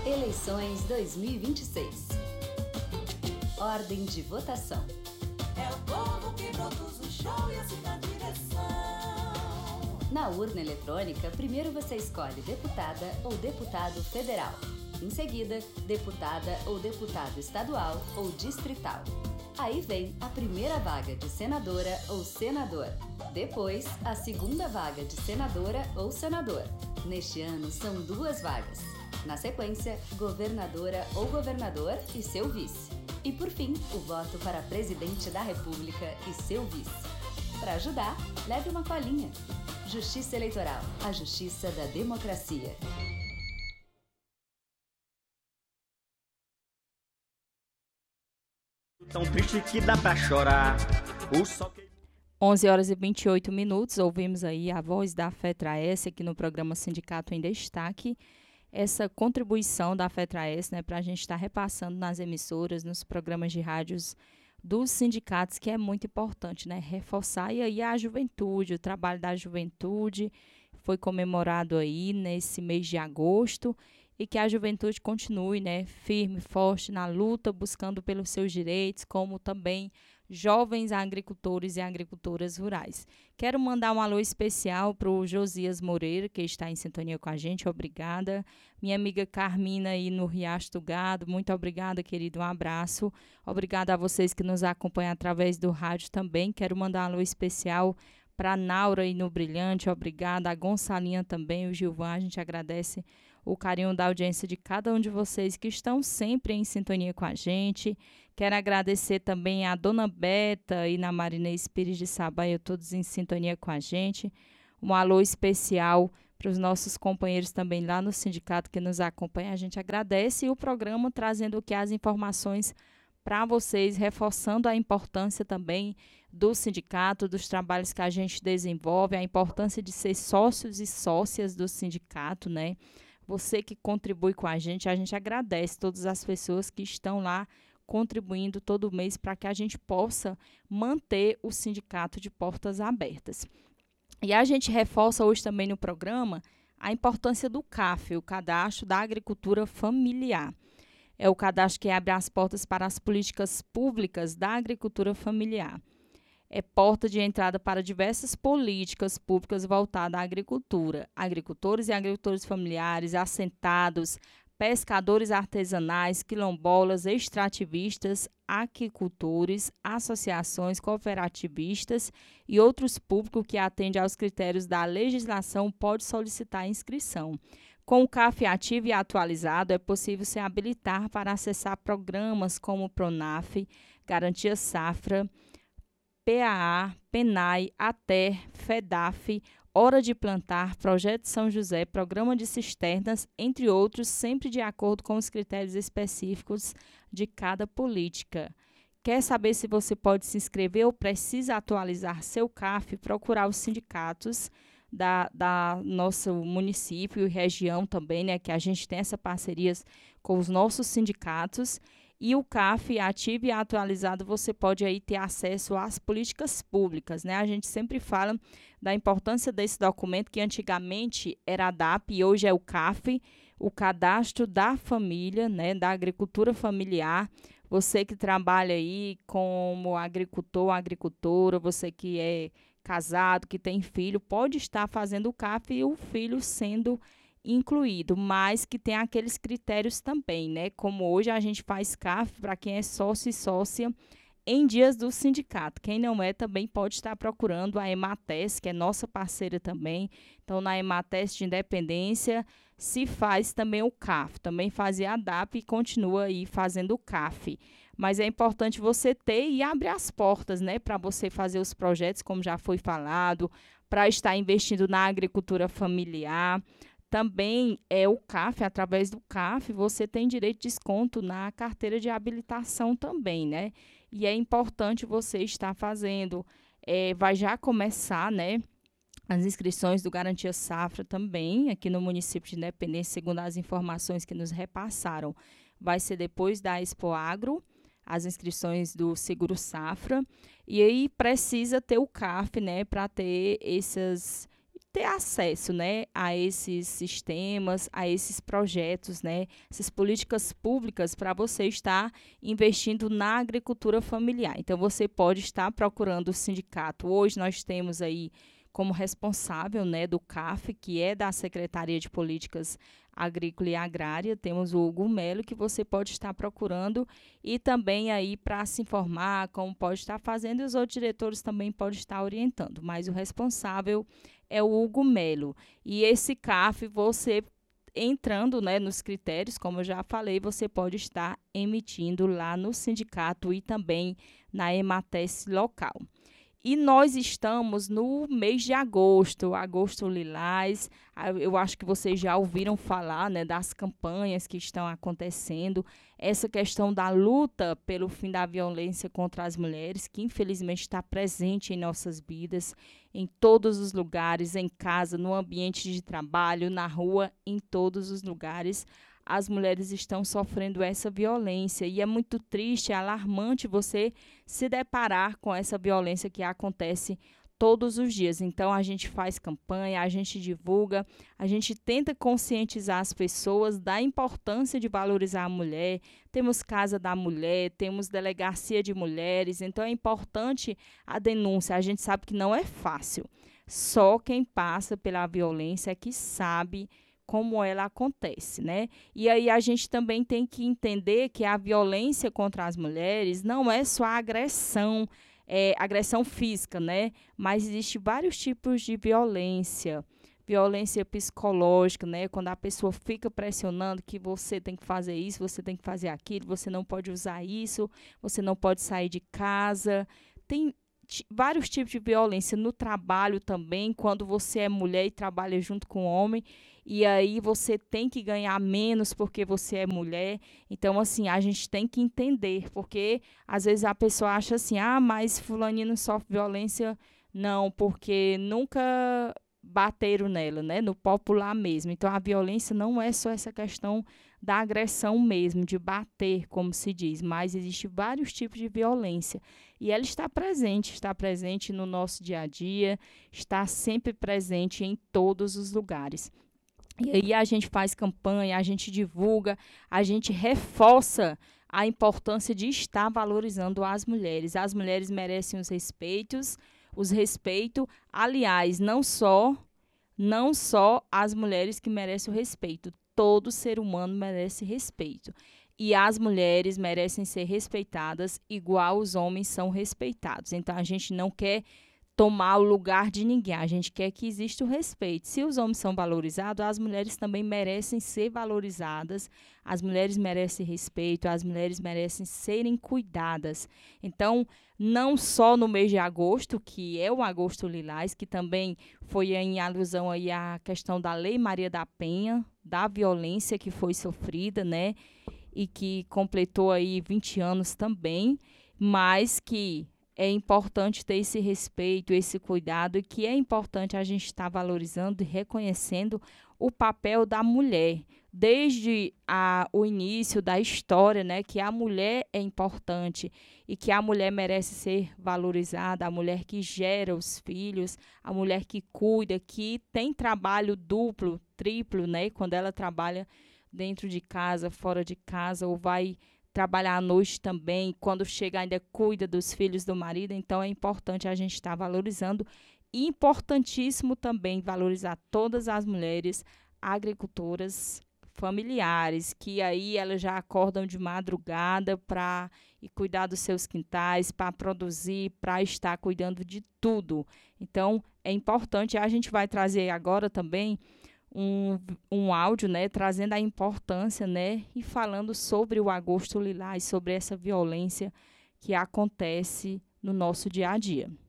Eleições 2026. Ordem de votação. É o povo que produz o show e assim na direção. Na urna eletrônica, primeiro você escolhe deputada ou deputado federal. Em seguida, deputada ou deputado estadual ou distrital. Aí vem a primeira vaga de senadora ou senador. Depois, a segunda vaga de senadora ou senador. Neste ano, são 2 vagas. Na sequência, governadora ou governador e seu vice. E por fim, o voto para presidente da República e seu vice. Para ajudar, leve uma colinha. Justiça Eleitoral, a justiça da democracia. Tão triste que dá pra chorar. 11h28, ouvimos aí a voz da FETRAES aqui no programa Sindicato em Destaque. Essa contribuição da FETRAES, né, para a gente estar repassando nas emissoras, nos programas de rádios dos sindicatos, que é muito importante, né, reforçar. E aí a juventude, o trabalho da juventude foi comemorado aí nesse mês de agosto, e que a juventude continue, né, firme, forte na luta, buscando pelos seus direitos, como também jovens agricultores e agricultoras rurais. Quero mandar um alô especial para o Josias Moreira, que está em sintonia com a gente, obrigada. Minha amiga Carmina aí no Riacho do Gado, muito obrigada, querido, um abraço. Obrigada a vocês que nos acompanham através do rádio também. Quero mandar um alô especial para a Naura aí no Brilhante, obrigada. A Gonçalinha também, o Gilvan, a gente agradece o carinho da audiência de cada um de vocês que estão sempre em sintonia com a gente. Quero agradecer também a Dona Beta e na Marinês Pires de Sabaia, todos em sintonia com a gente. Um alô especial para os nossos companheiros também lá no sindicato que nos acompanham. A gente agradece, e o programa trazendo aqui as informações para vocês, reforçando a importância também do sindicato, dos trabalhos que a gente desenvolve, a importância de ser sócios e sócias do sindicato, né? Você que contribui com a gente agradece todas as pessoas que estão lá contribuindo todo mês para que a gente possa manter o sindicato de portas abertas. E a gente reforça hoje também no programa a importância do CAF, o Cadastro da Agricultura Familiar. É o cadastro que abre as portas para as políticas públicas da agricultura familiar. É porta de entrada para diversas políticas públicas voltadas à agricultura. Agricultores e agricultores familiares, assentados, pescadores artesanais, quilombolas, extrativistas, aquicultores, associações cooperativistas e outros públicos que atendem aos critérios da legislação pode solicitar inscrição. Com o CAF ativo e atualizado, é possível se habilitar para acessar programas como PRONAF, Garantia Safra, PAA, PENAI, ATER, FEDAF, Hora de Plantar, Projeto São José, Programa de Cisternas, entre outros, sempre de acordo com os critérios específicos de cada política. Quer saber se você pode se inscrever ou precisa atualizar seu CAF? Procurar os sindicatos da nosso município e região também, né, que a gente tem essas parcerias com os nossos sindicatos. E o CAF ativo e atualizado, você pode aí ter acesso às políticas públicas, né? A gente sempre fala da importância desse documento, que antigamente era a DAP e hoje é o CAF, o Cadastro da Família, né, da Agricultura Familiar. Você que trabalha aí como agricultor, agricultora, você que é casado, que tem filho, pode estar fazendo o CAF e o filho sendo incluído, mas que tem aqueles critérios também, né? Como hoje a gente faz CAF para quem é sócio e sócia em dias do sindicato. Quem não é também pode estar procurando a Emates, que é nossa parceira também. Então, na Emates de Independência se faz também o CAF, também fazia a DAP e continua aí fazendo o CAF. Mas é importante você ter e abrir as portas, né, para você fazer os projetos, como já foi falado, para estar investindo na agricultura familiar. Também é o CAF, através do CAF, você tem direito de desconto na carteira de habilitação também, né? E é importante você estar fazendo, vai já começar, né, as inscrições do Garantia Safra também, aqui no município de Independência, segundo as informações que nos repassaram. Vai ser depois da Expo Agro, as inscrições do Seguro Safra, e aí precisa ter o CAF, né, para ter ter acesso, né, a esses sistemas, a esses projetos, né, essas políticas públicas para você estar investindo na agricultura familiar. Então, você pode estar procurando o sindicato. Hoje nós temos aí como responsável, né, do CAF, que é da Secretaria de Políticas Agrícola e Agrária, temos o Hugo Melo, que você pode estar procurando, e também aí para se informar como pode estar fazendo, e os outros diretores também podem estar orientando, mas o responsável é o Hugo Melo. E esse CAF, você entrando, né, nos critérios, como eu já falei, você pode estar emitindo lá no sindicato e também na EMATES local. E nós estamos no mês de agosto, agosto lilás. Eu acho que vocês já ouviram falar, né, das campanhas que estão acontecendo. Essa questão da luta pelo fim da violência contra as mulheres, que infelizmente está presente em nossas vidas, em todos os lugares, em casa, no ambiente de trabalho, na rua, em todos os lugares. As mulheres estão sofrendo essa violência e é muito triste, é alarmante você se deparar com essa violência que acontece todos os dias. Então, a gente faz campanha, a gente divulga, a gente tenta conscientizar as pessoas da importância de valorizar a mulher. Temos Casa da Mulher, temos Delegacia de Mulheres, então é importante a denúncia. A gente sabe que não é fácil, só quem passa pela violência é que sabe como ela acontece, né? E aí a gente também tem que entender que a violência contra as mulheres não é só a agressão, agressão física, né? Mas existe vários tipos de violência. Violência psicológica, né? Quando a pessoa fica pressionando que você tem que fazer isso, você tem que fazer aquilo, você não pode usar isso, você não pode sair de casa. Tem vários tipos de violência no trabalho também, quando você é mulher e trabalha junto com homem, e aí você tem que ganhar menos porque você é mulher. Então, assim, a gente tem que entender, porque às vezes a pessoa acha assim, mas fulaninho não sofre violência. Não, porque nunca bateram nela, né? No popular mesmo. Então, a violência não é só essa questão da agressão mesmo, de bater, como se diz, mas existe vários tipos de violência. E ela está presente no nosso dia a dia, está sempre presente em todos os lugares. E aí a gente faz campanha, a gente divulga, a gente reforça a importância de estar valorizando as mulheres. As mulheres merecem os respeitos, aliás, não só as mulheres que merecem o respeito, todo ser humano merece respeito. E as mulheres merecem ser respeitadas igual os homens são respeitados. Então, a gente não quer tomar o lugar de ninguém, a gente quer que exista o respeito. Se os homens são valorizados, as mulheres também merecem ser valorizadas, as mulheres merecem respeito, as mulheres merecem serem cuidadas. Então, não só no mês de agosto, que é o Agosto Lilás, que também foi em alusão aí à questão da Lei Maria da Penha, da violência que foi sofrida, né, e que completou aí 20 anos também, mas que é importante ter esse respeito, esse cuidado, e que é importante a gente estar valorizando e reconhecendo o papel da mulher. Desde o início da história, né, que a mulher é importante e que a mulher merece ser valorizada, a mulher que gera os filhos, a mulher que cuida, que tem trabalho duplo, triplo, né, quando ela trabalha dentro de casa, fora de casa, ou vai trabalhar à noite também, quando chega ainda cuida dos filhos do marido. Então é importante a gente estar valorizando, e importantíssimo também valorizar todas as mulheres agricultoras familiares, que aí elas já acordam de madrugada para ir cuidar dos seus quintais, para produzir, para estar cuidando de tudo. Então é importante. A gente vai trazer agora também um áudio, né, trazendo a importância, né, e falando sobre o Agosto Lilás, sobre essa violência que acontece no nosso dia a dia.